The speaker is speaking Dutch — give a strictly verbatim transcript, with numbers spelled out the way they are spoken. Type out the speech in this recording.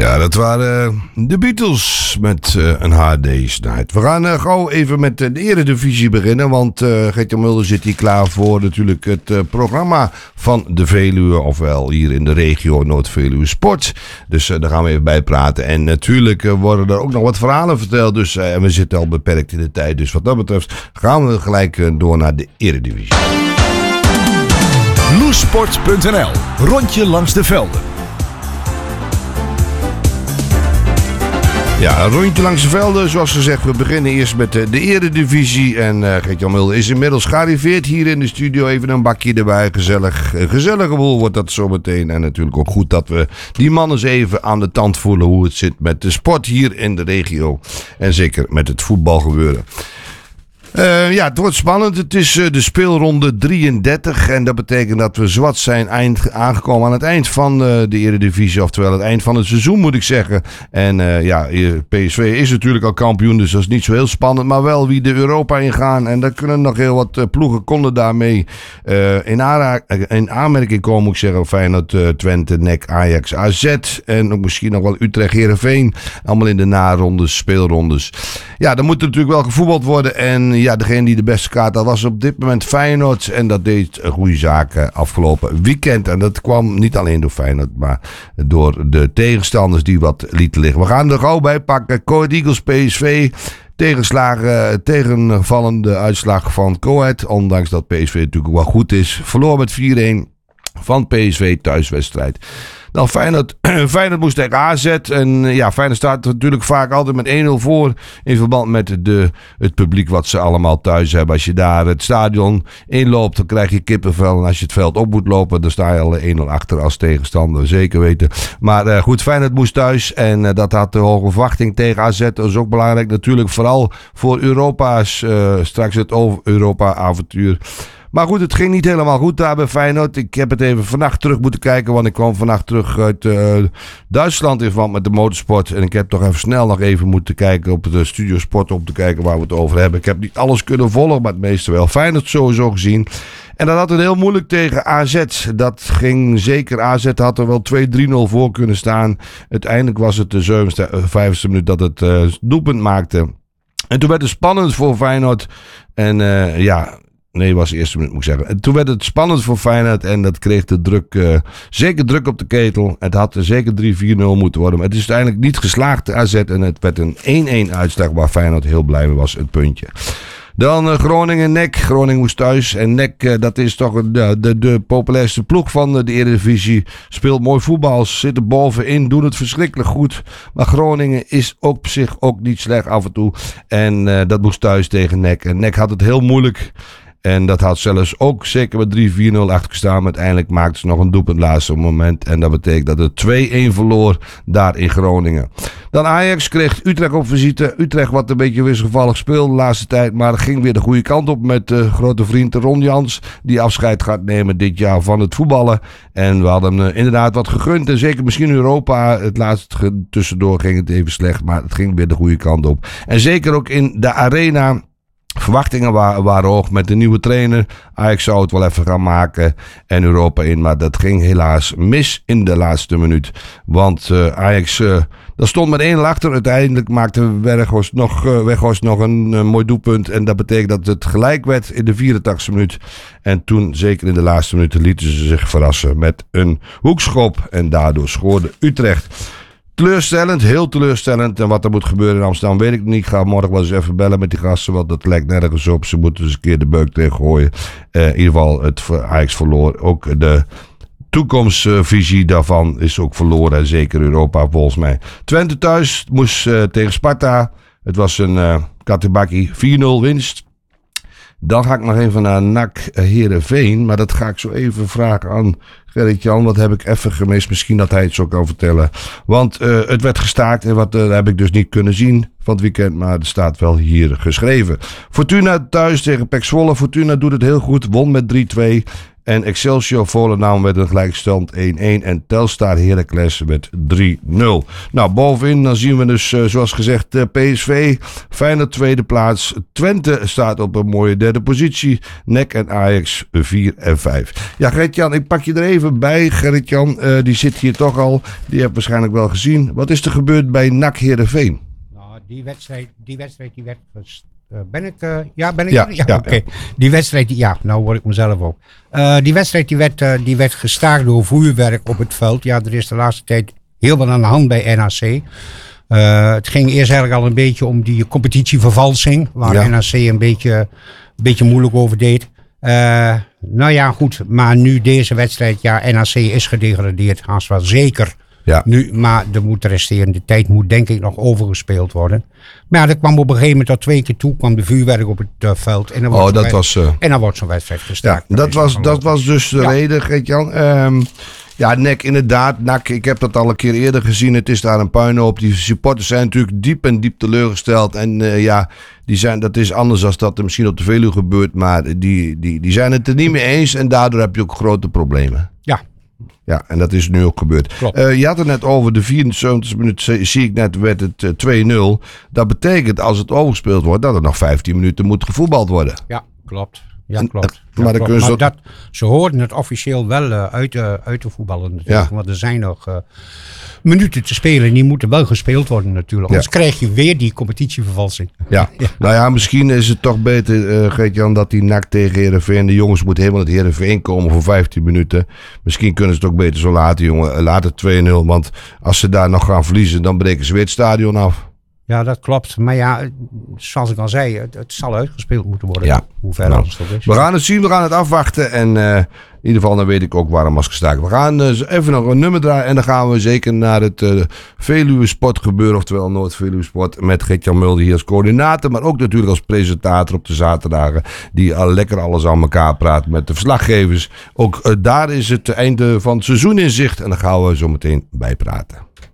Ja, dat waren de Beatles met uh, een Hard Day's Night. We gaan uh, gauw even met de Eredivisie beginnen, want uh, Gert-Jan Mulder zit hier klaar voor natuurlijk het uh, programma van de Veluwe, ofwel hier in de regio Noord-Veluwe Sport. Dus uh, daar gaan we even bij praten. En natuurlijk uh, worden er ook nog wat verhalen verteld, dus uh, en we zitten al beperkt in de tijd. Dus wat dat betreft gaan we gelijk uh, door naar de Eredivisie. Loesport punt n l, rondje langs de velden. Ja, een rondje langs de velden. Zoals gezegd, we beginnen eerst met de, de Eredivisie. En uh, Gert-Jan Mulder is inmiddels gearriveerd hier in de studio. Even een bakje erbij. Gezellig. Een gezellige boel wordt dat zometeen. En natuurlijk ook goed dat we die mannen eens even aan de tand voelen hoe het zit met de sport hier in de regio. En zeker met het voetbalgebeuren. Uh, ja, het wordt spannend. Het is uh, de speelronde drieëndertig. En dat betekent dat we zwart zijn eind, aangekomen aan het eind van uh, de Eredivisie. Oftewel het eind van het seizoen, moet ik zeggen. En uh, ja, P S V is natuurlijk al kampioen. Dus dat is niet zo heel spannend. Maar wel wie de Europa ingaan. En daar kunnen nog heel wat uh, ploegen konden daarmee uh, in, aanra- in aanmerking komen, moet ik zeggen. Feyenoord, uh, Twente, N E C, Ajax, A Z. En ook misschien nog wel Utrecht, Heerenveen. Allemaal in de narondes, speelrondes. Ja, dan moet er natuurlijk wel gevoetbald worden. En ja, degene die de beste kaart had was op dit moment Feyenoord. En dat deed goede zaken afgelopen weekend. En dat kwam niet alleen door Feyenoord, maar door de tegenstanders die wat lieten liggen. We gaan er gauw bij pakken. Coët Eagles, P S V. Tegenslagen, tegenvallende uitslag van Coët. Ondanks dat P S V natuurlijk wel goed is. Verloor met vier-een van P S V thuiswedstrijd. Dan Feyenoord, Feyenoord moest tegen A Z. En ja, Feyenoord staat natuurlijk vaak altijd met één nul voor. In verband met de, het publiek wat ze allemaal thuis hebben. Als je daar het stadion inloopt, dan krijg je kippenvel. En als je het veld op moet lopen, dan sta je al één nul achter als tegenstander. Zeker weten. Maar uh, goed, Feyenoord moest thuis. En uh, dat had de hoge verwachting tegen A Z. Dat is ook belangrijk natuurlijk. Vooral voor Europa's, uh, straks het Europa-avontuur. Maar goed, het ging niet helemaal goed daar bij Feyenoord. Ik heb het even vannacht terug moeten kijken, want ik kwam vannacht terug uit uh, Duitsland in verband met de motorsport. En ik heb toch even snel nog even moeten kijken op de Studio Sport om te kijken waar we het over hebben. Ik heb niet alles kunnen volgen, maar het meeste wel. Feyenoord sowieso gezien. En dat had het heel moeilijk tegen A Z. Dat ging zeker. A Z had er wel twee drie nul voor kunnen staan. Uiteindelijk was het de zeventigste, vijftigste minuut dat het uh, doelpunt maakte. En toen werd het spannend voor Feyenoord. En uh, ja... Nee, was de eerste minuut, moet ik zeggen. En toen werd het spannend voor Feyenoord en dat kreeg de druk, uh, zeker druk op de ketel. Het had zeker drie vier nul moeten worden. Maar het is uiteindelijk niet geslaagd, de A Z. En het werd een één-één uitslag waar Feyenoord heel blij mee was, het puntje. Dan uh, Groningen, N E C. Groningen moest thuis. En N E C, uh, dat is toch uh, de, de, de populairste ploeg van uh, de Eredivisie. Speelt mooi voetbal, zit er bovenin, doen het verschrikkelijk goed. Maar Groningen is ook op zich ook niet slecht af en toe. En uh, dat moest thuis tegen N E C. En N E C had het heel moeilijk. En dat had zelfs ook zeker met drie vier nul achtergestaan. Maar uiteindelijk maakte ze nog een doelpunt laatste moment. En dat betekent dat het twee-één verloor daar in Groningen. Dan Ajax kreeg Utrecht op visite. Utrecht wat een beetje wisselvallig speelde de laatste tijd. Maar ging weer de goede kant op met de grote vriend Ron Jans. Die afscheid gaat nemen dit jaar van het voetballen. En we hadden hem inderdaad wat gegund. En zeker misschien Europa. Het laatste tussendoor ging het even slecht. Maar het ging weer de goede kant op. En zeker ook in de arena. Verwachtingen waren, waren hoog met de nieuwe trainer. Ajax zou het wel even gaan maken en Europa in. Maar dat ging helaas mis in de laatste minuut. Want uh, Ajax, uh, dat stond met één nul achter. Uiteindelijk maakte Weghorst nog, uh, Weghorst nog een uh, mooi doelpunt. En dat betekent dat het gelijk werd in de vierentachtigste minuut. En toen, zeker in de laatste minuten, lieten ze zich verrassen met een hoekschop. En daardoor scoorde Utrecht. Teleurstellend, heel teleurstellend. En wat er moet gebeuren in Amsterdam weet ik niet. Ik ga morgen wel eens even bellen met die gasten, want dat lijkt nergens op. Ze moeten eens een keer de beuk tegen gooien. Uh, in ieder geval, het Ajax verloor. Ook de toekomstvisie daarvan is ook verloren. En zeker Europa volgens mij. Twente thuis moest uh, tegen Sparta. Het was een uh, kattenbakkie vier nul winst. Dan ga ik nog even naar N A C Heerenveen. Maar dat ga ik zo even vragen aan Gerrit-Jan. Wat heb ik even gemist? Misschien dat hij het zo kan vertellen. Want uh, het werd gestaakt. En wat uh, heb ik dus niet kunnen zien van het weekend. Maar er staat wel hier geschreven. Fortuna thuis tegen P E C Zwolle. Fortuna doet het heel goed. Won met drie twee. En Excelsior Volendam met een gelijkstand één-één. En Telstar Heracles met drie nul. Nou, bovenin dan zien we dus, uh, zoals gezegd, uh, P S V. Feyenoord tweede plaats. Twente staat op een mooie derde positie. N E C en Ajax vier en vijf. Ja, Gert-Jan, ik pak je er even even bij, Gerrit-Jan. Uh, die zit hier toch al. Die heeft waarschijnlijk wel gezien. Wat is er gebeurd bij N A C Heerenveen? Nou, die wedstrijd, die wedstrijd die werd... Gest- uh, ben ik... Uh, ja, ben ik... Ja, ja, ja, oké. Okay. ja. Die wedstrijd... Die, ja, nou word ik mezelf ook. Uh, die wedstrijd die werd, uh, die werd gestaakt door vuurwerk op het veld. Ja, er is de laatste tijd heel wat aan de hand bij N A C. Uh, het ging eerst eigenlijk al een beetje om die competitievervalsing. Waar ja. N A C een beetje, een beetje moeilijk over deed. Uh, nou ja, goed. Maar nu deze wedstrijd, ja, N A C is gedegradeerd. Haast wel zeker. Ja. Nu, maar de, moet de resterende tijd moet denk ik nog overgespeeld worden. Maar ja, er kwam op een gegeven moment tot twee keer toe. Kwam de vuurwerk op het uh, veld. En dan wordt, oh, dat was, uh... en dan wordt zo'n wedstrijd gestaakt. Ja, dat, was, dat was dus de ja. reden, Geert-Jan. Um, Ja, N A C inderdaad. N A C, ik heb dat al een keer eerder gezien. Het is daar een puinhoop. Die supporters zijn natuurlijk diep en diep teleurgesteld. En uh, ja, die zijn, dat is anders dan dat er misschien op de Veluwe gebeurt. Maar die, die, die zijn het er niet mee eens. En daardoor heb je ook grote problemen. Ja. Ja, en dat is nu ook gebeurd. Uh, je had het net over de vierenzeventigste minuut, zie ik net, werd het uh, twee nul. Dat betekent als het overgespeeld wordt, dat er nog vijftien minuten moet gevoetbald worden. Ja, klopt. Ja, klopt. Ja, maar, klopt. maar zo... dat, ze hoorden het officieel wel uh, uit, uh, uit te voetballen natuurlijk. Ja. Want er zijn nog uh, minuten te spelen en die moeten wel gespeeld worden natuurlijk. Anders ja. krijg je weer die competitievervalsing. Ja. ja, nou ja, misschien is het toch beter, uh, Geert-Jan, dat die N A C tegen Heerenveen. De jongens moeten helemaal naar Heerenveen komen voor vijftien minuten. Misschien kunnen ze het ook beter zo laten, jongen. Laat het twee nul, want als ze daar nog gaan verliezen, dan breken ze weer het stadion af. Ja, dat klopt. Maar ja, zoals ik al zei, het, het zal uitgespeeld moeten worden. Ja. Hoe ver nou, alles dat is. We gaan het zien, we gaan het afwachten. En uh, in ieder geval, dan weet ik ook waarom als gestaakt. We gaan uh, even nog een nummer draaien. En dan gaan we zeker naar het uh, Veluwe Sport gebeuren. Oftewel Noord-Veluwe Sport. Met Geert-Jan Mulder hier als coördinator. Maar ook natuurlijk als presentator op de zaterdagen. Die al lekker alles aan elkaar praat met de verslaggevers. Ook uh, daar is het einde van het seizoen in zicht. En daar gaan we zo meteen bij praten.